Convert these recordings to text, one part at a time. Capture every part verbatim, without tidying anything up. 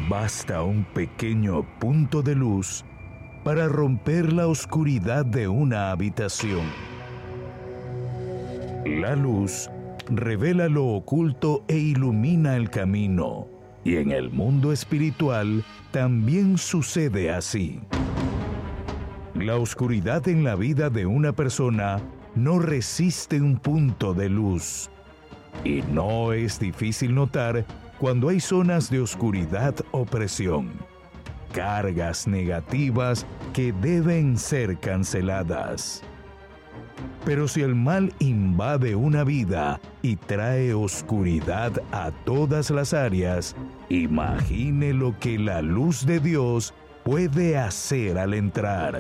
Basta un pequeño punto de luz para romper la oscuridad de una habitación. La luz revela lo oculto e ilumina el camino, y en el mundo espiritual también sucede así. La oscuridad en la vida de una persona no resiste un punto de luz, y no es difícil notar cuando hay zonas de oscuridad o presión, cargas negativas que deben ser canceladas. Pero si el mal invade una vida y trae oscuridad a todas las áreas, imagine lo que la luz de Dios puede hacer al entrar.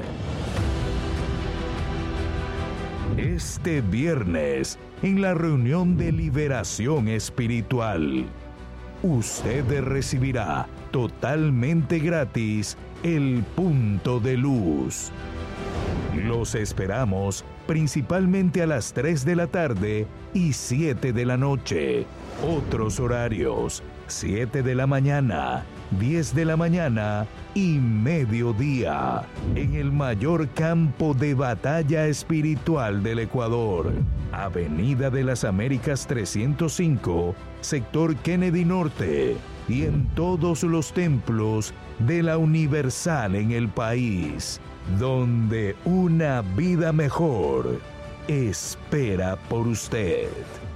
Este viernes, en la reunión de liberación espiritual, usted recibirá totalmente gratis el punto de luz. Los esperamos principalmente a las tres de la tarde y siete de la noche. Otros horarios: siete de la mañana, diez de la mañana y mediodía, en el mayor campo de batalla espiritual del Ecuador. Avenida de las Américas trescientos cinco, sector Kennedy Norte, y en todos los templos de la Universal en el país, donde una vida mejor espera por usted.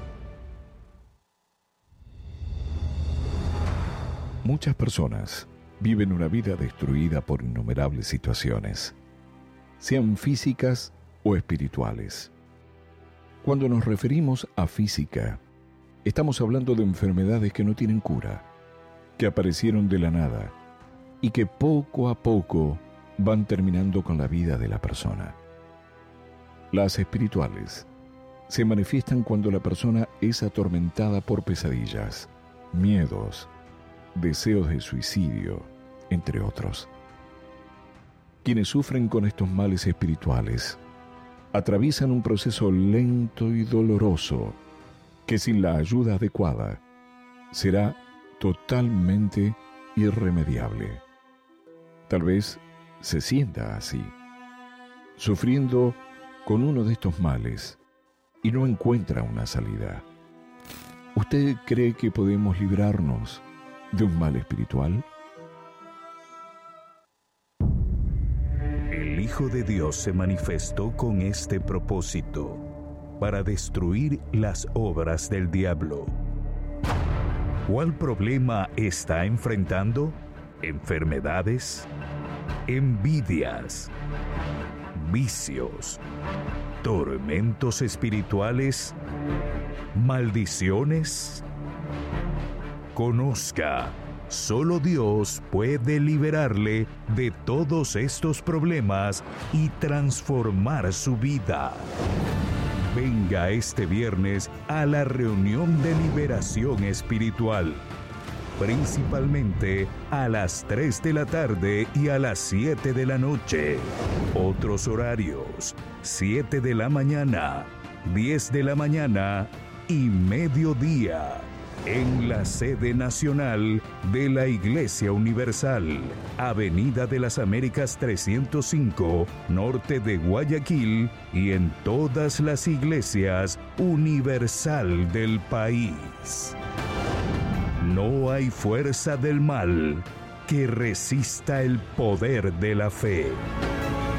Muchas personas viven una vida destruida por innumerables situaciones, sean físicas o espirituales. Cuando nos referimos a física, estamos hablando de enfermedades que no tienen cura, que aparecieron de la nada y que poco a poco van terminando con la vida de la persona. Las espirituales se manifiestan cuando la persona es atormentada por pesadillas, miedos, deseos de suicidio, entre otros. Quienes sufren con estos males espirituales atraviesan un proceso lento y doloroso que sin la ayuda adecuada será totalmente irremediable. Tal vez se sienta así, sufriendo con uno de estos males y no encuentra una salida. ¿Usted cree que podemos librarnos de un mal espiritual? El Hijo de Dios se manifestó con este propósito, para destruir las obras del diablo. ¿Cuál problema está enfrentando? ¿Enfermedades? ¿Envidias? ¿Vicios? ¿Tormentos espirituales? ¿Maldiciones? Conozca, solo Dios puede liberarle de todos estos problemas y transformar su vida. Venga este viernes a la reunión de liberación espiritual, principalmente a las tres de la tarde y a las siete de la noche. Otros horarios: siete de la mañana, diez de la mañana y mediodía, en la sede nacional de la Iglesia Universal, Avenida de las Américas trescientos cinco, norte de Guayaquil, y en todas las iglesias universal del país. No hay fuerza del mal que resista el poder de la fe.